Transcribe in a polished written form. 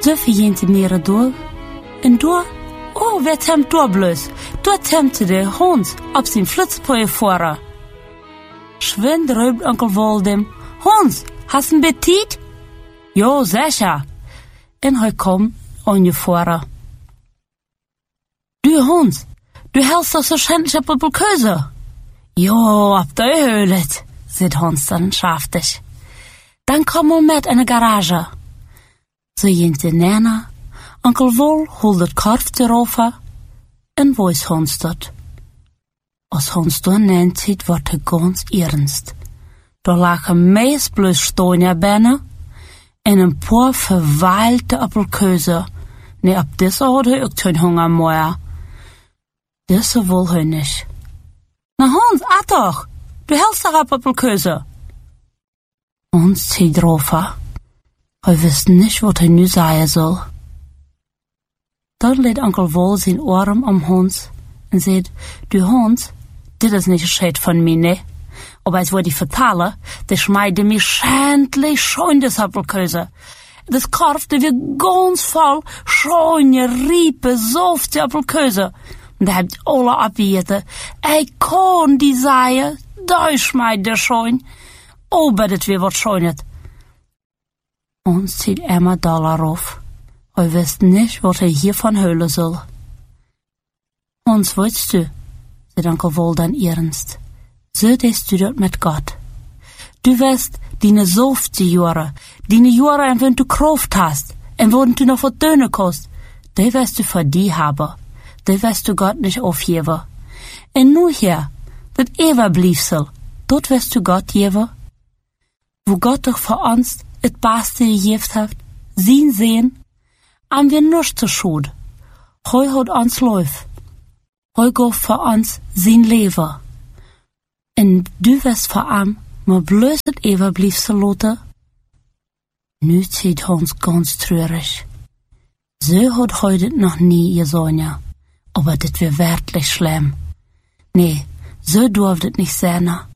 So verjente Meere durch. Und durch, oh, wer tempt durch bloß? Dort tempte der Hund auf sein Flitzpoe vorher. Schwind rübt Onkel Woldem. Hund, hast ein Appetit? Jo, sicher. En hij kom aan je vorher. Du Hund, du hältst doch so schändlich ab Käse. Jo, ab der Höhle, sagt Hans dann schaftig. Dann komm wir mit in die Garage. So jent de Nana, Onkel Wol holt het Korf erover en wo is Hans dort. Als Hans door nennt ziet, wordt hij ganz ernst. Da lagen meest bloß Stonia binnen en een paar verweilte Appelkäse. Nee, ab deze had hij ook geen Hunger meer. Deze wil hij niet. Na Hans, at toch! Du hältst doch ab Appelkäse. Hans zieht erover. Hij wist nicht, wat hij nu zeggen soll. Dan lädt Onkel Wol zijn arm om Hans en zegt, du Hans, dit is niet gescheit von mir, ne? Aber als wollte ich vertellen, der schmeide mir schändlich schön das Appelkäse. Das Korf, der wird ganz voll schöne, riepe, softe Appelkäse. Und da habt alle abgegeten. Ich kann die sagen, da schmeide der schön. Aber das wird was Schönes. Uns zieht immer Dollar auf. Er wisst nicht, was er hiervon hören soll. Uns willst du, sagt Onkel Wol dann ernst. So denkst du dort mit Gott. Du wirst deine softe Jahre, deine Jahre, wenn du Kraft hast, und wenn du noch was tun kannst, die wirst du für die haben. Die wirst du Gott nicht aufgeben. Und nur hier, das Ewerbliefsel, dort wirst du Gott geben, wo Gott doch für uns das Beste gegeben hat, sehen, haben wir nichts zu schuld. Heu hat uns läuft. Heu geht für uns sein Leben. Und du wirst für ihn mal bloß das Ewerbliefsel lassen. Nu zieht Hans ganz traurig. So hat heute noch nie gesehen, aber das wird wirklich schlimm. Nee, so durfte es nicht sein.